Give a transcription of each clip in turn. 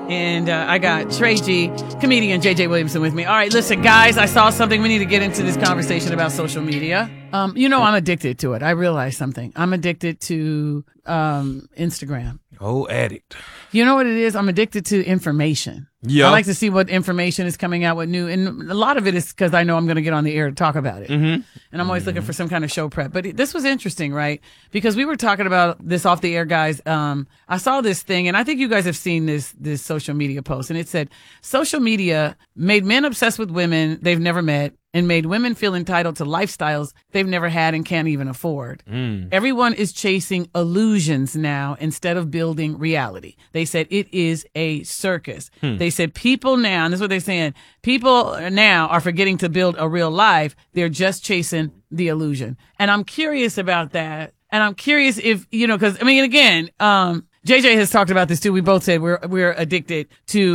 And I got Trey G, comedian JJ Williamson with me. All right, listen, guys, I saw something. We need to get into this conversation about social media. I'm addicted to it. I realized something. I'm addicted to Instagram. Oh, addict. You know what it is? I'm addicted to information. Yeah. I like to see what information is coming out, what new, and a lot of it is because I know I'm going to get on the air to talk about it. Mm-hmm. And I'm always looking for some kind of show prep. But this was interesting, right? Because we were talking about this off the air, guys. I saw this thing, and I think you guys have seen this social media post, and it said, social media made men obsessed with women they've never met and made women feel entitled to lifestyles they've never had and can't even afford. Everyone is chasing illusions now instead of building reality. They said it is a circus. They said people now, and this is what they're saying, people now are forgetting to build a real life. They're just chasing the illusion. And I'm curious about that. And I'm curious if, because, again, JJ has talked about this too. We both said we're addicted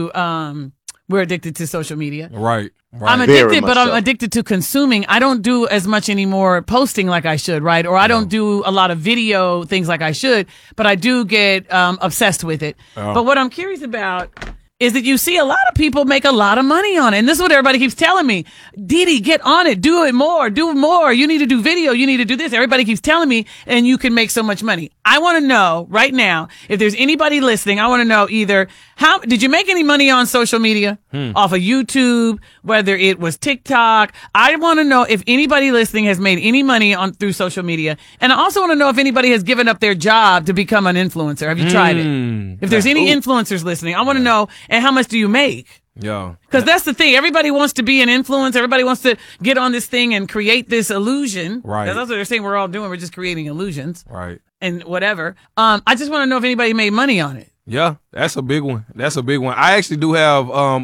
to social media. Right. I'm addicted, but I'm addicted to consuming. I don't do as much anymore posting like I should, right? Or I don't do a lot of video things like I should, but I do get obsessed with it. Oh. But what I'm curious about is that you see a lot of people make a lot of money on it. And this is what everybody keeps telling me. Didi, get on it. Do it more. Do more. You need to do video. You need to do this. Everybody keeps telling me, and you can make so much money. I want to know right now, if there's anybody listening, I want to know either how did you make any money on social media off of YouTube, whether it was TikTok. I want to know if anybody listening has made any money through social media. And I also want to know if anybody has given up their job to become an influencer. Have you tried it? If there's any influencers listening, I want to know. And how much do you make? Yeah. Because that's the thing. Everybody wants to be an influencer. Everybody wants to get on this thing and create this illusion. Right. That's what they're saying we're all doing. We're just creating illusions. Right. And whatever. I just want to know if anybody made money on it. Yeah, that's a big one. I actually do have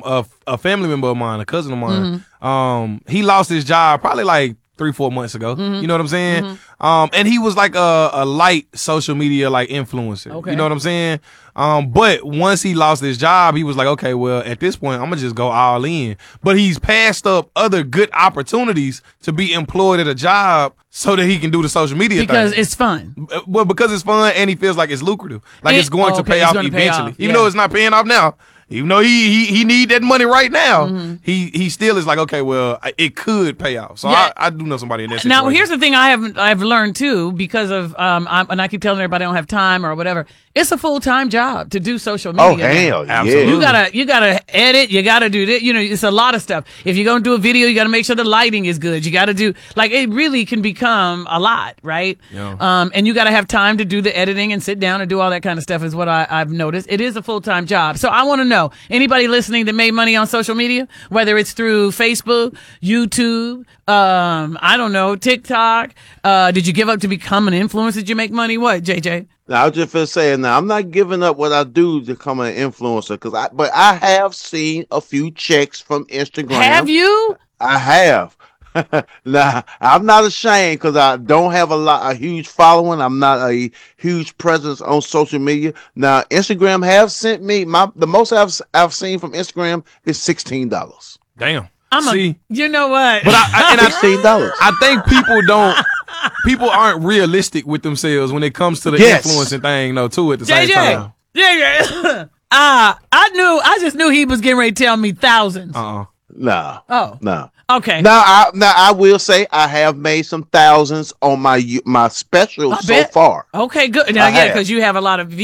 a family member of mine, a cousin of mine. He lost his job probably like 3-4 months ago. You know what I'm saying? And he was like a light social media like influencer. Okay. You know what I'm saying? But once he lost his job, he was like, okay, well, at this point, I'm gonna just go all in. But he's passed up other good opportunities to be employed at a job so that he can do the social media because thing. It's fun. Well, because it's fun and he feels like it's lucrative. Like it's going to pay off eventually. Even though it's not paying off now. Even though he need that money right now, he still is like, okay, well, it could pay off. So I do know somebody in that situation. Now, here's the thing I've learned too, because of and I keep telling everybody I don't have time or whatever. It's a full-time job to do social media. Oh, hell yeah. Absolutely. You gotta edit, you gotta do that. It's a lot of stuff. If you're gonna do a video, you gotta make sure the lighting is good. You gotta do it really can become a lot, right? Yeah. And you gotta have time to do the editing and sit down and do all that kind of stuff is what I've noticed. It is a full-time job. So I want to know, anybody listening that made money on social media, whether it's through Facebook, YouTube, I don't know, TikTok, did you give up to become an influencer? Did you make money? What, JJ? Now, I was just for saying, now I'm not giving up what I do to become an influencer, but I have seen a few checks from Instagram. Have you? I have. Now, I'm not ashamed because I don't have a huge following. I'm not a huge presence on social media. Now, Instagram have sent me the most I've seen from Instagram is $16. Damn. You know what? But $16. I think people aren't realistic with themselves when it comes to the influencing thing, though, too, at the same time. I just knew he was getting ready to tell me thousands. No. Oh. No. Okay. Now I will say I have made some thousands on my specials so far. Okay, good. Now, because you have a lot of